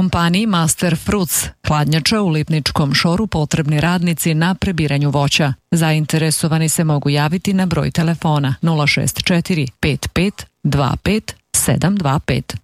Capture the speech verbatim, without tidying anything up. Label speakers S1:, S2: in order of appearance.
S1: Kompaniji Master Fruits hladnjača u Lipničkom Šoru potrebni radnici na prebiranju voća. Zainteresovani se mogu javiti na broj telefona nula šest četiri pet pet dva pet sedam dva pet.